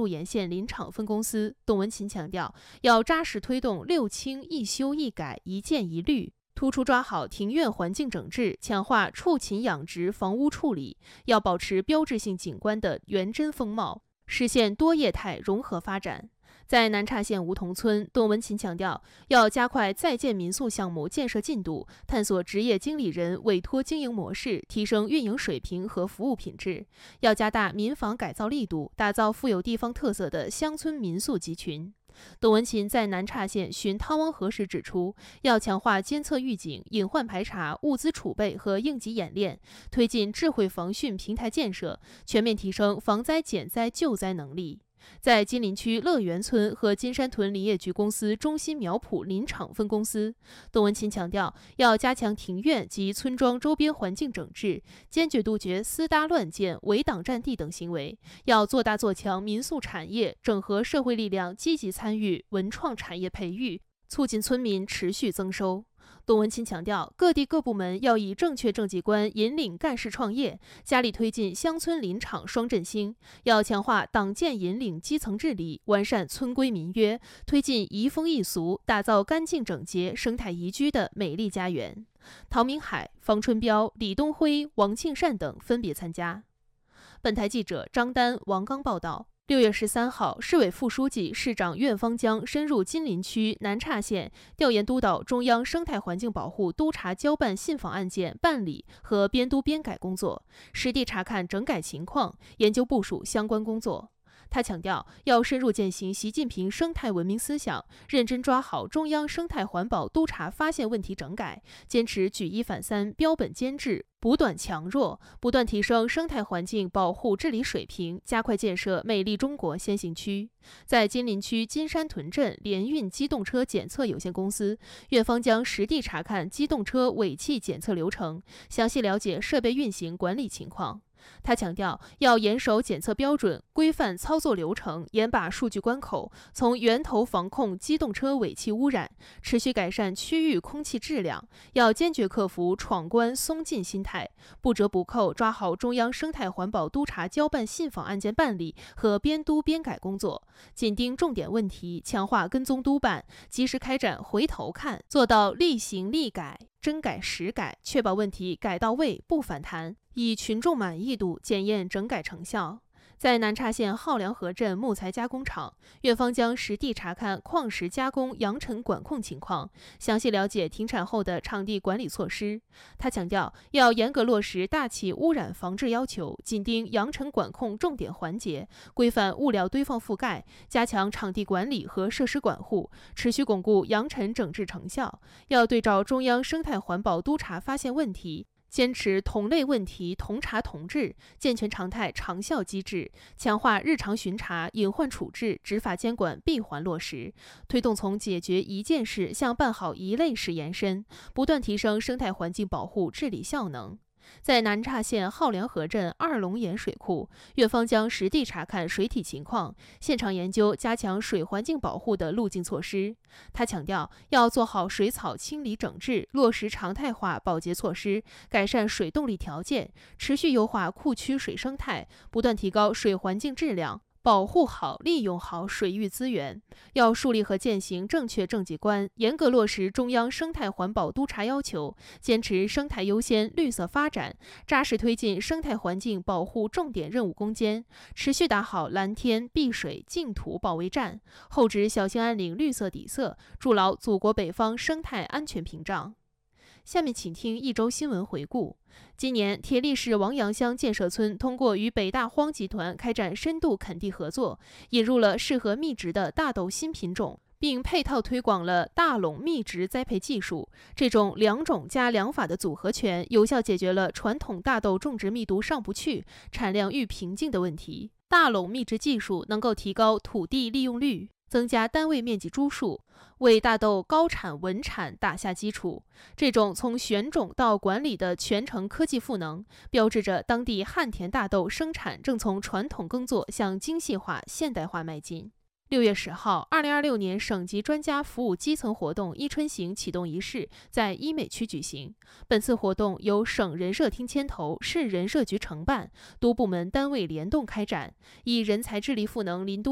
鹿沿线林场分公司，董文琴强调，要扎实推动六清一修一改一建一绿，突出抓好庭院环境整治，强化畜禽养殖房屋处理，要保持标志性景观的原真风貌，实现多业态融合发展。在南岔县梧桐村，董文琴强调，要加快在建民宿项目建设进度，探索职业经理人委托经营模式，提升运营水平和服务品质。要加大民房改造力度，打造富有地方特色的乡村民宿集群。董文琴在南岔县巡汤汪河时指出，要强化监测预警、隐患排查、物资储备和应急演练，推进智慧防汛平台建设，全面提升防灾减灾救灾能力。在金陵区乐园村和金山屯林业局公司中心苗圃林场分公司，董文琴强调，要加强庭院及村庄周边环境整治，坚决杜绝私搭乱建、围挡占地等行为，要做大做强民宿产业，整合社会力量，积极参与文创产业培育，促进村民持续增收。董文琴强调，各地各部门要以正确政绩观引领干事创业，加力推进乡村林场双振兴，要强化党建引领基层治理，完善村规民约，推进移风易俗，打造干净整洁、生态宜居的美丽家园。陶明海、方春彪、李东辉、王庆善等分别参加。本台记者张丹、王刚报道。6月13号，市委副书记、市长苑方江深入金陵区南岔县，调研督导中央生态环境保护督查交办信访案件办理和编督编改工作，实地查看整改情况，研究部署相关工作。他强调，要深入践行习近平生态文明思想，认真抓好中央生态环保督查发现问题整改，坚持举一反三、标本兼治，补短强弱，不断提升生态环境保护治理水平，加快建设美丽中国先行区。在金陵区金山屯镇联运机动车检测有限公司，苑方将实地查看机动车尾气检测流程，详细了解设备运行管理情况。他强调，要严守检测标准，规范操作流程，严把数据关口，从源头防控机动车尾气污染，持续改善区域空气质量。要坚决克服闯关松劲心态，不折不扣抓好中央生态环保督查交办信访案件办理和编督编改工作，紧盯重点问题，强化跟踪督办，及时开展回头看，做到立行立改，真改实改，确保问题改到位不反弹，以群众满意度检验整改成效。在南岔县浩良河镇木材加工厂，苑方将实地查看矿石加工扬尘管控情况，详细了解停产后的场地管理措施。他强调，要严格落实大气污染防治要求，紧盯扬尘管控重点环节，规范物料堆放覆盖，加强场地管理和设施管护，持续巩固扬尘整治成效。要对照中央生态环保督查发现问题，坚持同类问题同查同治，健全常态长效机制，强化日常巡查、隐患处置、执法监管闭环落实，推动从解决一件事向办好一类事延伸，不断提升生态环境保护治理效能。在南岔县浩良河镇二龙岩水库，苑方将实地查看水体情况，现场研究加强水环境保护的路径措施。他强调，要做好水草清理整治，落实常态化保洁措施，改善水动力条件，持续优化库区水生态，不断提高水环境质量，保护好、利用好水域资源。要树立和践行正确政绩观，严格落实中央生态环保督查要求，坚持生态优先、绿色发展，扎实推进生态环境保护重点任务攻坚，持续打好蓝天、碧水、净土保卫战，厚植小兴安岭绿色底色，筑牢祖国北方生态安全屏障。下面请听一周新闻回顾。今年，铁力市王阳乡建设村通过与北大荒集团开展深度垦地合作，引入了适合密植的大豆新品种，并配套推广了大垄密植栽培技术。这种两种加两法的组合拳，有效解决了传统大豆种植密度上不去、产量遇瓶颈的问题。大垄密植技术能够提高土地利用率，增加单位面积株数，为大豆高产稳产打下基础。这种从选种到管理的全程科技赋能，标志着当地旱田大豆生产正从传统耕作向精细化、现代化迈进。6月10号，2026年省级专家服务基层活动伊春行启动仪式在医美区举行。本次活动由省人社厅牵头，市人社局承办，多部门单位联动开展，以人才智力赋能林都